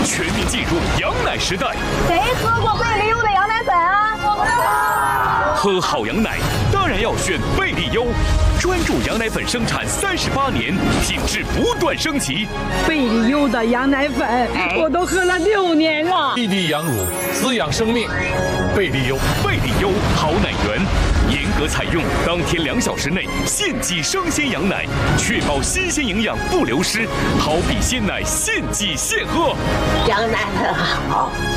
全面进入羊奶时代。 谁喝过贝利优的羊奶粉啊？我不知道。 喝好羊奶当然要选贝利优，专注羊奶粉生产38年，品质不断升级。 贝利优的羊奶粉，我都喝了6年了。 滴滴羊乳，滋养生命。贝利优， 贝利优好奶源，严格采用当天2小时内现挤生鲜羊奶，确保新鲜营养不流失。好比鲜奶，现挤现喝。 羊奶粉好。